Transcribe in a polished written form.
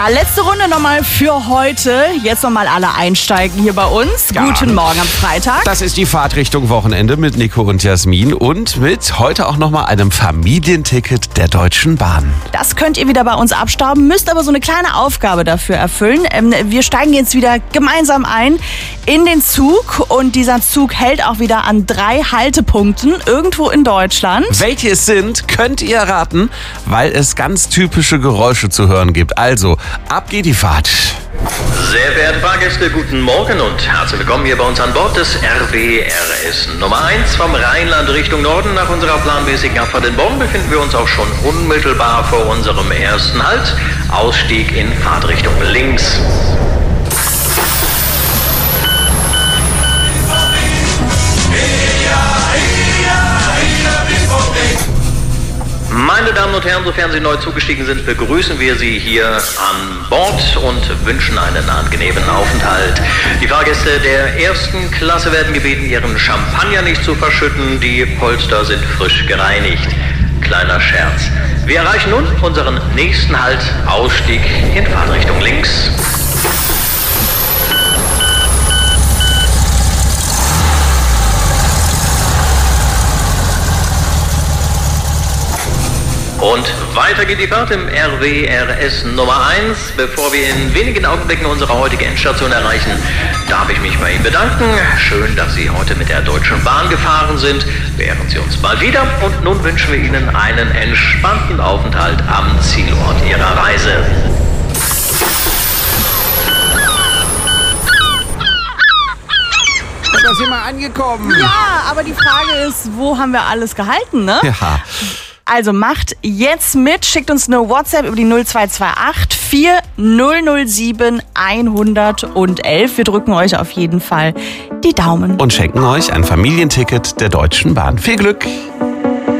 Ja, letzte Runde nochmal für heute. Jetzt nochmal alle einsteigen hier bei uns. Ja. Guten Morgen am Freitag. Das ist die Fahrt Richtung Wochenende mit Nico und Jasmin und mit heute auch nochmal einem Familienticket der Deutschen Bahn. Das könnt ihr wieder bei uns abstauben, müsst aber so eine kleine Aufgabe dafür erfüllen. Wir steigen jetzt wieder gemeinsam ein in den Zug und dieser Zug hält auch wieder an 3 Haltepunkten irgendwo in Deutschland. Welche es sind, könnt ihr erraten, weil es ganz typische Geräusche zu hören gibt. Also, ab geht die Fahrt. Sehr verehrte Fahrgäste, guten Morgen und herzlich willkommen hier bei uns an Bord des RWRS Nummer 1 vom Rheinland Richtung Norden. Nach unserer planmäßigen Abfahrt in Bonn befinden wir uns auch schon unmittelbar vor unserem ersten Halt. Ausstieg in Fahrtrichtung links. Meine Damen und Herren, sofern Sie neu zugestiegen sind, begrüßen wir Sie hier an Bord und wünschen einen angenehmen Aufenthalt. Die Fahrgäste der ersten Klasse werden gebeten, ihren Champagner nicht zu verschütten. Die Polster sind frisch gereinigt. Kleiner Scherz. Wir erreichen nun unseren nächsten Halt, Ausstieg in Fahrtrichtung links. Und weiter geht die Fahrt im RWRS Nummer 1. Bevor wir in wenigen Augenblicken unsere heutige Endstation erreichen, darf ich mich bei Ihnen bedanken. Schön, dass Sie heute mit der Deutschen Bahn gefahren sind. Wären Sie uns bald wieder. Und nun wünschen wir Ihnen einen entspannten Aufenthalt am Zielort Ihrer Reise. Da sind wir angekommen. Ja, aber die Frage ist, wo haben wir alles gehalten, ne? Ja. Also macht jetzt mit, schickt uns eine WhatsApp über die 0228 4007 111. Wir drücken euch auf jeden Fall die Daumen. Und schenken euch ein Familienticket der Deutschen Bahn. Viel Glück!